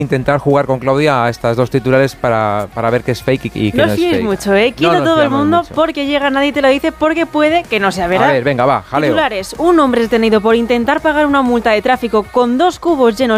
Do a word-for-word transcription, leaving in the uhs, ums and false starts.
intentar jugar con Claudia a estas dos titulares para, para ver qué es fake y, y qué no, no es fíes fake. mucho, ¿eh? Quita no todo el mundo mucho. porque llega, nadie te lo dice, porque puede que no sea verdad. A ver, venga, va, jaleo. Titulares. Un hombre es detenido por intentar pagar una multa de tráfico con dos cubos llenos